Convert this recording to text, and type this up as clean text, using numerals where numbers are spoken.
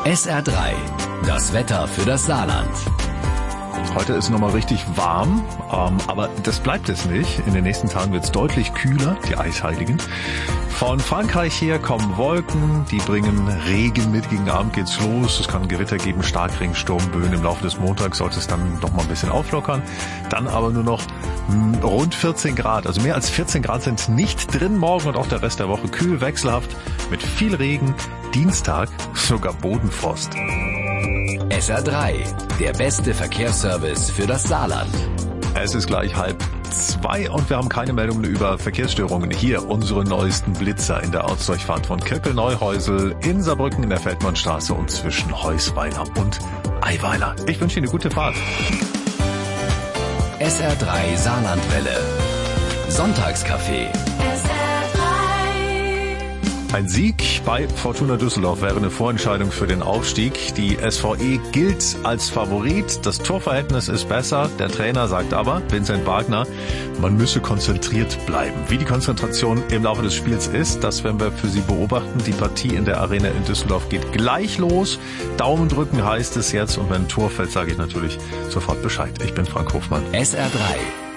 SR3, das Wetter für das Saarland. Heute ist nochmal richtig warm, aber das bleibt es nicht. In den nächsten Tagen wird es deutlich kühler, die Eisheiligen. Von Frankreich her kommen Wolken, die bringen Regen mit. Gegen Abend geht's los. Es kann Gewitter geben, Starkregen, Sturmböen. Im Laufe des Montags sollte es dann noch mal ein bisschen auflockern. Dann aber nur noch rund 14 Grad. Also mehr als 14 Grad sind nicht drin morgen und auch der Rest der Woche kühl, wechselhaft mit viel Regen. Dienstag sogar Bodenfrost. SR3, der beste Verkehrsservice für das Saarland. Es ist gleich 1:30 und wir haben keine Meldungen über Verkehrsstörungen. Hier unsere neuesten Blitzer in der Ortsdurchfahrt von Köckel-Neuhäusel in Saarbrücken in der Feldmannstraße und zwischen Heusweiler und Eiweiler. Ich wünsche Ihnen eine gute Fahrt. SR3 Saarlandwelle. Sonntagscafé. Ein Sieg bei Fortuna Düsseldorf wäre eine Vorentscheidung für den Aufstieg. Die SVE gilt als Favorit. Das Torverhältnis ist besser. Der Trainer sagt aber, Vincent Wagner, man müsse konzentriert bleiben. Wie die Konzentration im Laufe des Spiels ist, das werden wir für Sie beobachten. Die Partie in der Arena in Düsseldorf geht gleich los. Daumen drücken heißt es jetzt. Und wenn ein Tor fällt, sage ich natürlich sofort Bescheid. Ich bin Frank Hofmann. SR3.